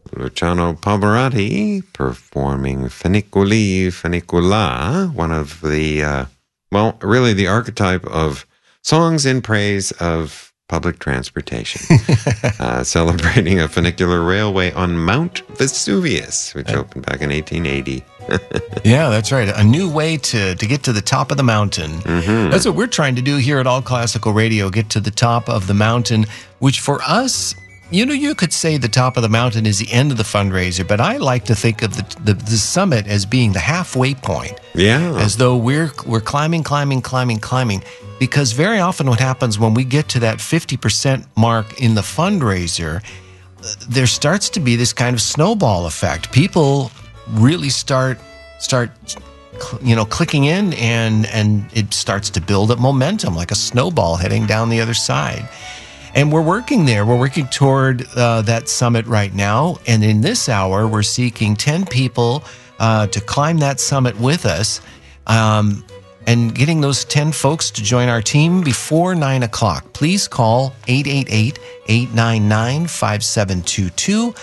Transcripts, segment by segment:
Luciano Pavarotti performing Funiculi Funicula, one of the, really the archetype of songs in praise of public transportation, celebrating a funicular railway on Mount Vesuvius, which opened back in 1880. Yeah, that's right. A new way to get to the top of the mountain. Mm-hmm. That's what we're trying to do here at All Classical Radio, get to the top of the mountain, which for us, you could say the top of the mountain is the end of the fundraiser, but I like to think of the summit as being the halfway point. Yeah. As though we're climbing, because very often what happens when we get to that 50% mark in the fundraiser, there starts to be this kind of snowball effect. People really start clicking in, and it starts to build up momentum like a snowball heading down the other side. And we're working there. We're working toward that summit right now. And in this hour, we're seeking 10 people to climb that summit with us, and getting those 10 folks to join our team before 9 o'clock. Please call 888-899-5722,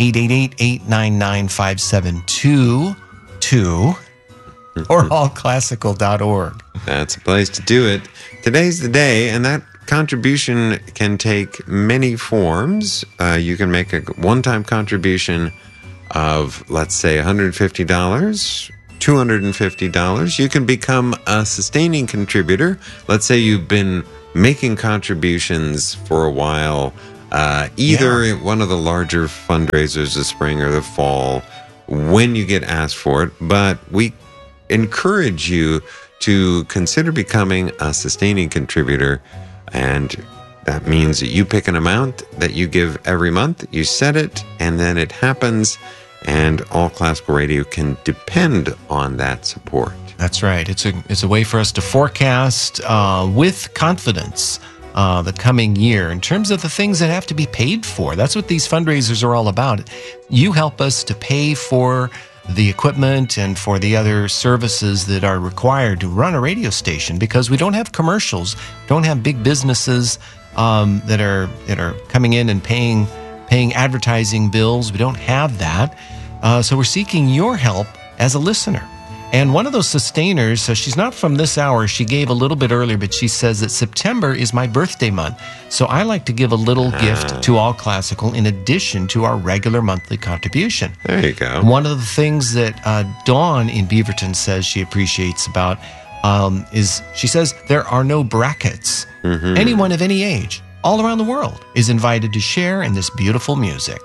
888-899-5722, or allclassical.org. That's a place to do it. Today's the day, and that contribution can take many forms. You can make a one-time contribution of, let's say, $150, $250. You can become a sustaining contributor. Let's say you've been making contributions for a while, either at one of the larger fundraisers the spring or the fall, when you get asked for it. But we encourage you to consider becoming a sustaining contributor. And that means that you pick an amount that you give every month, you set it, and then it happens, and All Classical Radio can depend on that support. That's right. It's a way for us to forecast with confidence the coming year in terms of the things that have to be paid for. That's what these fundraisers are all about. You help us to pay for the equipment and for the other services that are required to run a radio station, because we don't have commercials, don't have big businesses that are coming in and paying advertising bills. We don't have that. So we're seeking your help as a listener. And one of those sustainers, so she's not from this hour, she gave a little bit earlier, but she says that September is my birthday month. So I like to give a little gift to All Classical in addition to our regular monthly contribution. There you go. One of the things that Dawn in Beaverton says she appreciates about is, she says, there are no brackets. Mm-hmm. Anyone of any age, all around the world, is invited to share in this beautiful music.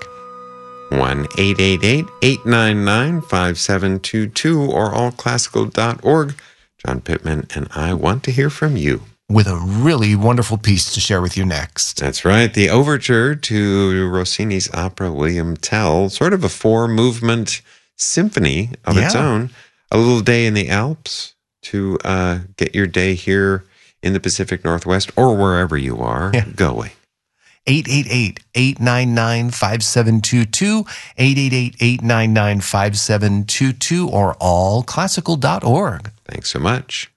1-888-899-5722 or allclassical.org. John Pittman and I want to hear from you. With a really wonderful piece to share with you next. That's right. The overture to Rossini's opera William Tell, sort of a 4-movement symphony of its own. A little day in the Alps to get your day here in the Pacific Northwest or wherever you are going. 888-899-5722, 888-899-5722, or allclassical.org. Thanks so much.